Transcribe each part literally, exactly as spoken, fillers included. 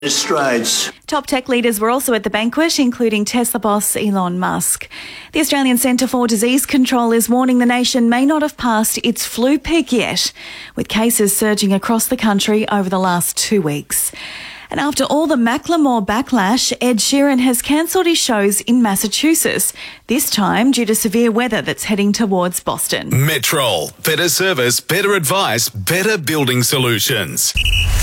Straits. Top tech leaders were also at the banquet, including Tesla boss Elon Musk. The Australian Centre for Disease Control is warning the nation may not have passed its flu peak yet, with cases surging across the country over the last two weeks. And after all the Macklemore backlash, Ed Sheeran has cancelled his shows in Massachusetts, this time due to severe weather that's heading towards Boston. Metrol. Better service, better advice, better building solutions.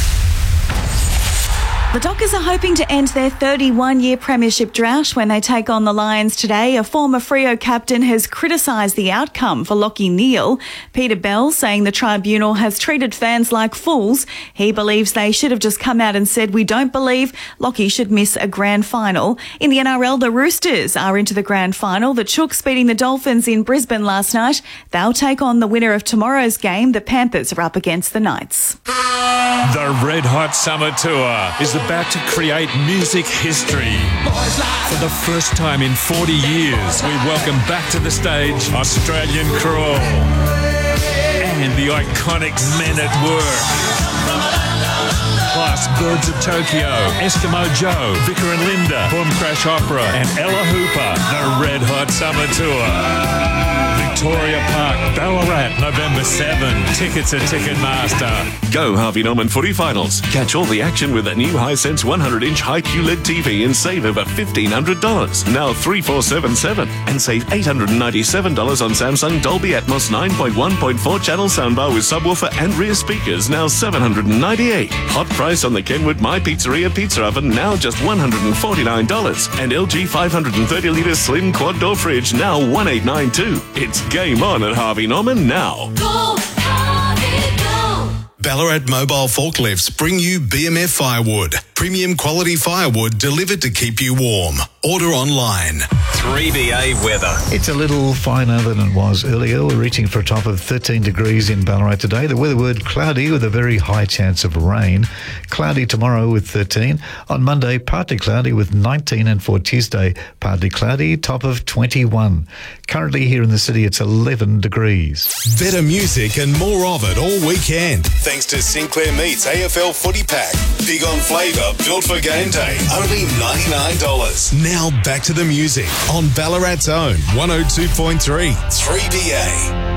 The Dockers are hoping to end their thirty-one-year premiership drought when they take on the Lions today. A former Freo captain has criticised the outcome for Lachie Neale. Peter Bell saying the tribunal has treated fans like fools. He believes they should have just come out and said, we don't believe Lachie should miss a grand final. In the N R L, the Roosters are into the grand final. The Chooks beating the Dolphins in Brisbane last night. They'll take on the winner of tomorrow's game. The Panthers are up against the Knights. The Red Hot Summer Tour is about to create music history. For the first time in forty years, we welcome back to the stage Australian Crawl and the iconic Men at Work. Plus Birds of Tokyo, Eskimo Joe, Vicar and Linda, Boom Crash Opera and Ella Hooper. The Red Hot Summer Tour. Victoria Park, Ballarat, November seventh. Tickets at Ticketmaster. Go Harvey Norman Footy Finals. Catch all the action with a new Hisense one hundred inch high Q L E D T V and save over fifteen hundred dollars. Now three four seven seven. And save eight hundred ninety-seven dollars on Samsung Dolby Atmos nine point one point four channel soundbar with subwoofer and rear speakers, now seven hundred ninety-eight dollars. Hot price on the Kenwood My Pizzeria pizza oven, now just one hundred forty-nine dollars. And L G five hundred thirty litre slim quad door fridge, now one thousand eight hundred ninety-two dollars. It's game on at Harvey Norman now. Go, Harvey, go. Ballarat Mobile Forklifts bring you B M F Firewood. Premium quality firewood delivered to keep you warm. Order online. three B A weather. It's a little finer than it was earlier. We're reaching for a top of thirteen degrees in Ballarat today. The weather word cloudy with a very high chance of rain. Cloudy tomorrow with thirteen. On Monday, partly cloudy with nineteen. And for Tuesday, partly cloudy, top of twenty-one. Currently here in the city, it's eleven degrees. Better music and more of it all weekend. Thanks to Sinclair Meats A F L Footy Pack. Big on flavour, built for game day. Only ninety-nine dollars. Now back to the music on Ballarat's own one oh two point three three B A.